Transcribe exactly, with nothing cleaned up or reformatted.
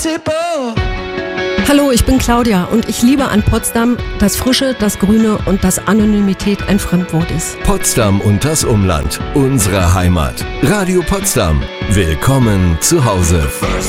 invincible. Hallo, ich bin Claudia und ich liebe an Potsdam, dass Frische, das Grüne und das Anonymität ein Fremdwort ist. Potsdam und das Umland, unsere Heimat. Radio Potsdam. Willkommen zu Hause.